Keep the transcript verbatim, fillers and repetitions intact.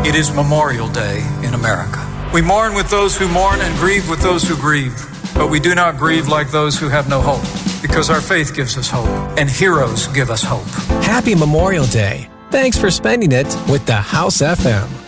It is Memorial Day in America. We mourn with those who mourn and grieve with those who grieve, but we do not grieve like those who have no hope, because our faith gives us hope, and heroes give us hope. Happy Memorial Day. Thanks for spending it with the House F M.